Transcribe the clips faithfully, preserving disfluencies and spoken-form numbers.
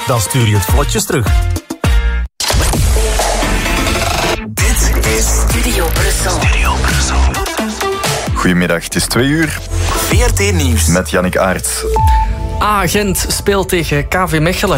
dan stuur je het vlotjes terug. Dit is Studio Brussel. Studio Brussel. Goedemiddag, het is twee uur. V R T Nieuws. Met Jannik Aerts. A. Gent speelt tegen K V Mechelen.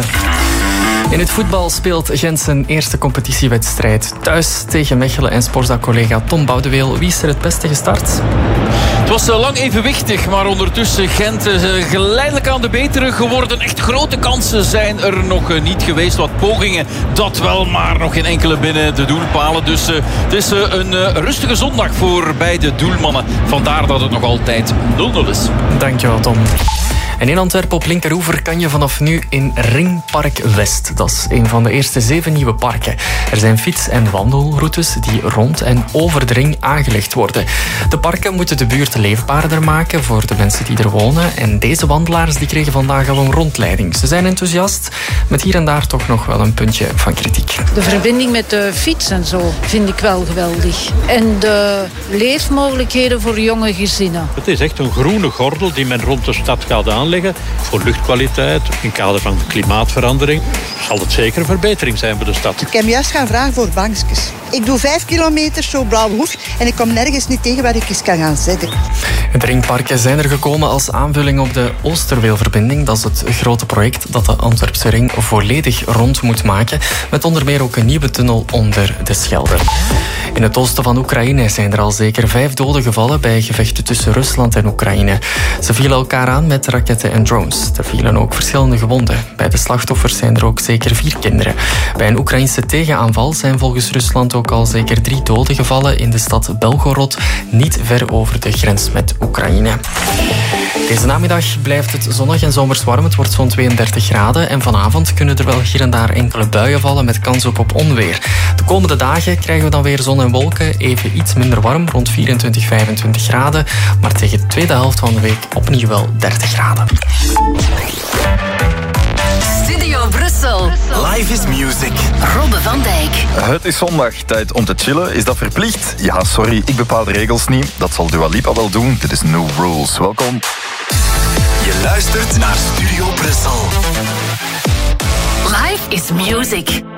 In het voetbal speelt Gent zijn eerste competitiewedstrijd thuis tegen Mechelen en sportdag-collega Tom Boudeweel. Wie is er het beste gestart? Het was lang evenwichtig, maar ondertussen Gent is geleidelijk aan de betere geworden. Echt grote kansen zijn er nog niet geweest. Wat pogingen, dat wel, maar nog geen enkele binnen de doelpalen. Dus uh, het is uh, een uh, rustige zondag voor beide doelmannen. Vandaar dat het nog altijd nul nul is. Dankjewel, Tom. En in Antwerpen op Linkeroever kan je vanaf nu in Ringpark West. Dat is een van de eerste zeven nieuwe parken. Er zijn fiets- en wandelroutes die rond en over de ring aangelegd worden. De parken moeten de buurt leefbaarder maken voor de mensen die er wonen. En deze wandelaars die kregen vandaag al een rondleiding. Ze zijn enthousiast, met hier en daar toch nog wel een puntje van kritiek. De verbinding met de fiets en zo vind ik wel geweldig. En de leefmogelijkheden voor jonge gezinnen. Het is echt een groene gordel die men rond de stad gaat aanleggen. Voor luchtkwaliteit, in kader van de klimaatverandering, zal het zeker een verbetering zijn voor de stad. Ik heb juist gaan vragen voor bankjes. Ik doe vijf kilometer zo Blauwhoef en ik kom nergens niet tegen waar ik eens kan gaan zitten. De ringparken zijn er gekomen als aanvulling op de Oosterweelverbinding. Dat is het grote project dat de Antwerpse ring volledig rond moet maken. Met onder meer ook een nieuwe tunnel onder de Schelde. In het oosten van Oekraïne zijn er al zeker vijf doden gevallen bij gevechten tussen Rusland en Oekraïne. Ze vielen elkaar aan met raketten en drones. Er vielen ook verschillende gewonden. Bij de slachtoffers zijn er ook zeker vier kinderen. Bij een Oekraïnse tegenaanval zijn volgens Rusland ook al zeker drie doden gevallen in de stad Belgorod, niet ver over de grens met Oekraïne. Deze namiddag blijft het zonnig en zomers warm. Het wordt zo'n tweeëndertig graden. En vanavond kunnen er wel hier en daar enkele buien vallen met kans ook op onweer. De komende dagen krijgen we dan weer zon en wolken. Even iets minder warm, rond vierentwintig, vijfentwintig graden. Maar tegen de tweede helft van de week opnieuw wel dertig graden. Studio Brussel. Live is music. Robbe van Dijk. Het is zondag, tijd om te chillen. Is dat verplicht? Ja, sorry, ik bepaal de regels niet. Dat zal Dua Lipa wel doen. Dit is No Rules. Welkom. Je luistert naar Studio Brussel. Live is music.